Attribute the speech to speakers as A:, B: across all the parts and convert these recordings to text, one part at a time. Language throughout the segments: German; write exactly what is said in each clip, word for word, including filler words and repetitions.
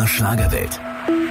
A: Schlagerwelt.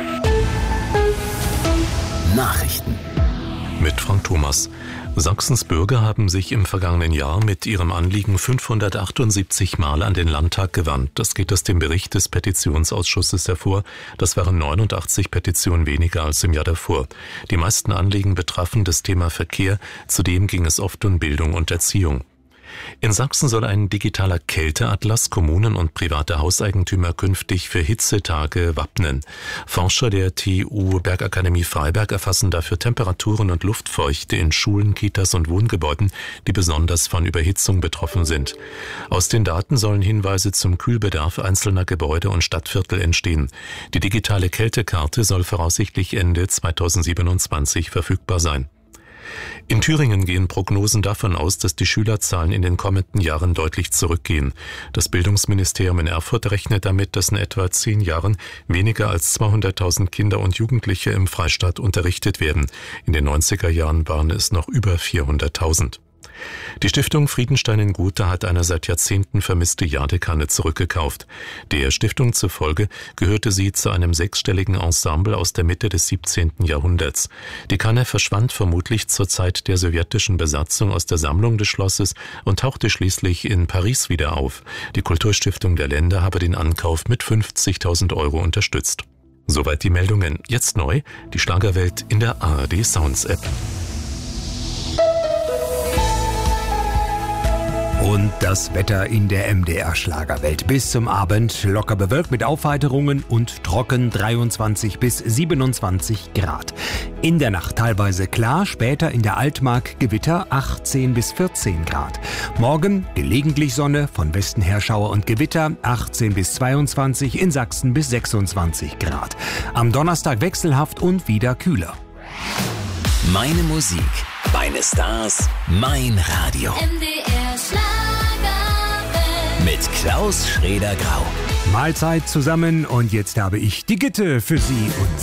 A: Nachrichten.
B: Mit Frank Thomas. Sachsens Bürger haben sich im vergangenen Jahr mit ihrem Anliegen fünfhundertachtundsiebzig Mal an den Landtag gewandt. Das geht aus dem Bericht des Petitionsausschusses hervor. Das waren neunundachtzig Petitionen weniger als im Jahr davor. Die meisten Anliegen betrafen das Thema Verkehr. Zudem ging es oft um Bildung und Erziehung. In Sachsen soll ein digitaler Kälteatlas Kommunen und private Hauseigentümer künftig für Hitzetage wappnen. Forscher der T U Bergakademie Freiberg erfassen dafür Temperaturen und Luftfeuchte in Schulen, Kitas und Wohngebäuden, die besonders von Überhitzung betroffen sind. Aus den Daten sollen Hinweise zum Kühlbedarf einzelner Gebäude und Stadtviertel entstehen. Die digitale Kältekarte soll voraussichtlich Ende zweitausendsiebenundzwanzig verfügbar sein. In Thüringen gehen Prognosen davon aus, dass die Schülerzahlen in den kommenden Jahren deutlich zurückgehen. Das Bildungsministerium in Erfurt rechnet damit, dass in etwa zehn Jahren weniger als zweihunderttausend Kinder und Jugendliche im Freistaat unterrichtet werden. In den neunziger Jahren waren es noch über vierhunderttausend. Die Stiftung Friedenstein in Gotha hat eine seit Jahrzehnten vermisste Jadekanne zurückgekauft. Der Stiftung zufolge gehörte sie zu einem sechsstelligen Ensemble aus der Mitte des siebzehnten Jahrhunderts. Die Kanne verschwand vermutlich zur Zeit der sowjetischen Besatzung aus der Sammlung des Schlosses und tauchte schließlich in Paris wieder auf. Die Kulturstiftung der Länder habe den Ankauf mit fünfzigtausend Euro unterstützt. Soweit die Meldungen. Jetzt neu, die Schlagerwelt in der A R D Sounds App.
C: Und das Wetter in der M D R Schlagerwelt. Bis zum Abend locker bewölkt mit Aufheiterungen und trocken dreiundzwanzig bis siebenundzwanzig Grad. In der Nacht teilweise klar, später in der Altmark Gewitter achtzehn bis vierzehn Grad. Morgen gelegentlich Sonne, von Westen her Schauer und Gewitter achtzehn bis zweiundzwanzig, in Sachsen bis sechsundzwanzig Grad. Am Donnerstag wechselhaft und wieder kühler.
A: Meine Musik, meine Stars, mein Radio.
D: M D R Schlagerwelt.
A: Mit Klaus Schrader-Grau.
C: Mahlzeit zusammen und jetzt habe ich die Gitte für Sie und